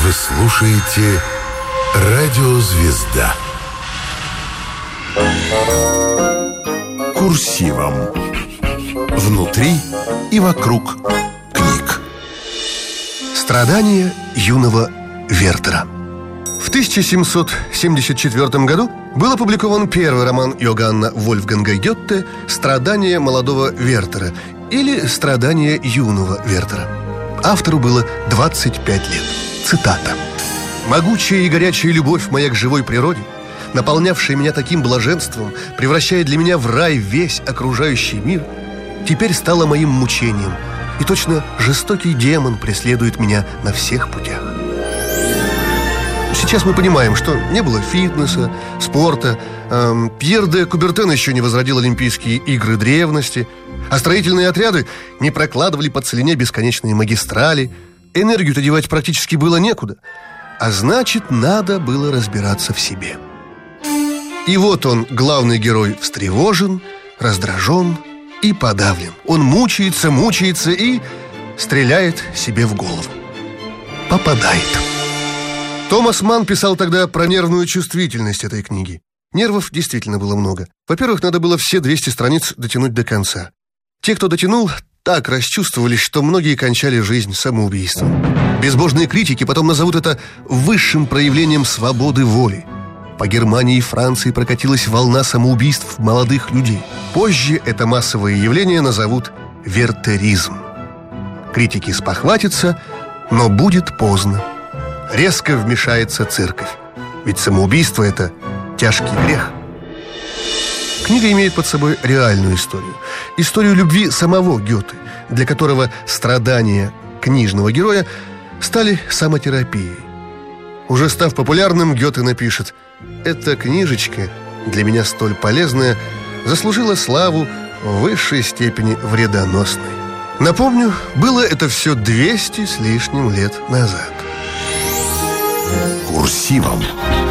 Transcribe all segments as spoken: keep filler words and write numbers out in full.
Вы слушаете «Радио Звезда». Курсивом. Внутри и вокруг книг. Страдания юного Вертера. В тысяча семьсот семьдесят четвёртом году был опубликован первый роман Йоганна Вольфганга Гёте «Страдания молодого Вертера» или «Страдания юного Вертера». Автору было двадцать пять лет. Цитата: «Могучая и горячая любовь моя к живой природе, наполнявшая меня таким блаженством, превращая для меня в рай весь окружающий мир, теперь стала моим мучением, и точно жестокий демон преследует меня на всех путях». Сейчас мы понимаем, что не было фитнеса, спорта, эм, Пьер де Кубертен еще не возродил Олимпийские игры древности, а строительные отряды не прокладывали по целине бесконечные магистрали, энергию-то девать практически было некуда, а значит, надо было разбираться в себе. И вот он, главный герой, встревожен, раздражен и подавлен. Он мучается, мучается и стреляет себе в голову. Попадает. Томас Манн писал тогда про нервную чувствительность этой книги. Нервов действительно было много. Во-первых, надо было все двести страниц дотянуть до конца. Те, кто дотянул, так расчувствовались, что многие кончали жизнь самоубийством. Безбожные критики потом назовут это высшим проявлением свободы воли. По Германии и Франции прокатилась волна самоубийств молодых людей. Позже это массовое явление назовут вертеризм. Критики спохватятся, но будет поздно. Резко вмешается церковь. Ведь самоубийство – это тяжкий грех. Книга имеет под собой реальную историю. Историю любви самого Гёте, для которого страдания книжного героя стали самотерапией. Уже став популярным, Гёте напишет: «Эта книжечка, для меня столь полезная, заслужила славу в высшей степени вредоносной». Напомню, было это все двести с лишним лет назад. Курсивом.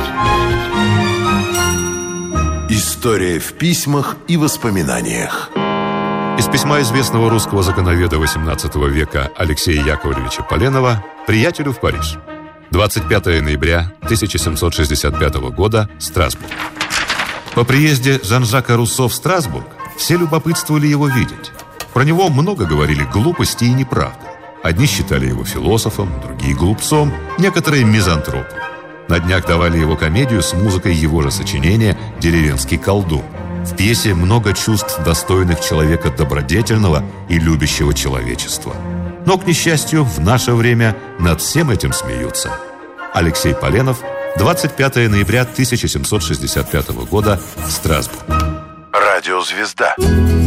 История в письмах и воспоминаниях. Из письма известного русского законоведа восемнадцатого века Алексея Яковлевича Поленова приятелю в Париж. двадцать пятого ноября тысяча семьсот шестьдесят пятого года, Страсбург. По приезде Жан-Жака Руссо в Страсбург все любопытствовали его видеть. Про него много говорили глупости и неправды. Одни считали его философом, другие глупцом, некоторые мизантропом. На днях давали его комедию с музыкой его же сочинения «Деревенский колдун». В пьесе много чувств, достойных человека добродетельного и любящего человечества. Но, к несчастью, в наше время над всем этим смеются. Алексей Поленов, двадцать пятого ноября тысяча семьсот шестьдесят пятого года, Страсбург. Радио Звезда.